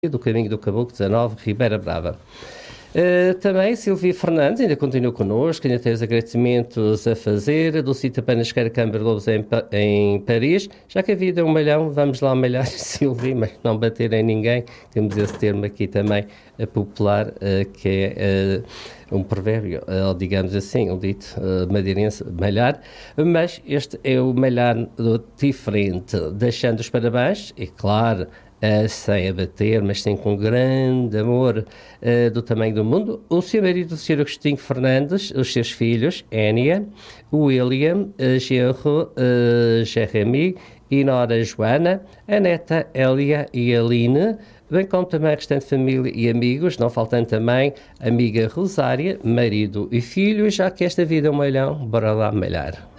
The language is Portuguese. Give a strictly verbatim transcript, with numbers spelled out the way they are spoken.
do Caminho do Caboclo dezanove, Ribeira Brava. Uh, também Silvia Fernandes ainda continua connosco, ainda tem os agradecimentos a fazer, do sítio Panasqueira Câmara Lobos em, em Paris. Já que a vida é um malhão, vamos lá malhar, Silvia, mas não bater em ninguém. Temos esse termo aqui também a popular, uh, que é uh, um provérbio, uh, digamos assim, um dito uh, madeirense, malhar. Mas este é o malhar diferente, deixando os parabéns, e claro, Uh, sem abater, mas sim com grande amor uh, do tamanho do mundo, o seu marido, o senhor Agostinho Fernandes, os seus filhos, Énia, William, uh, genro, uh, Jeremy e nora Joana, a neta Elia e Aline, bem como também a restante família e amigos, não faltando também a amiga Rosária, marido e filho, já que esta vida é um malhão, bora lá malhar.